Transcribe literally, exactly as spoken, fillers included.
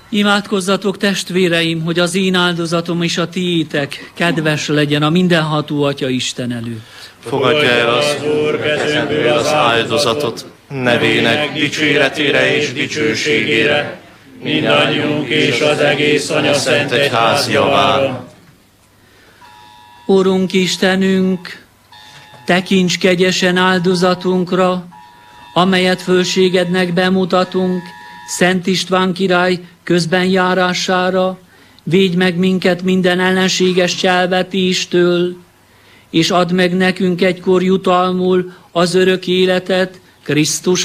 Imádkozzatok, testvéreim, hogy az én áldozatom és a tiétek kedves legyen a mindenható Atya Isten előtt. Fogadja el az Úr kezünkből az áldozatot, nevének dicséretére és dicsőségére, mindannyiunk és az egész Anyaszent Egyház javára. Urunk Istenünk, tekints kegyesen áldozatunkra, amelyet fölségednek bemutatunk, Szent István király közbenjárására, védj meg minket minden ellenséges cselvetéstől, és add meg nekünk egykor jutalmul az örök életet Krisztus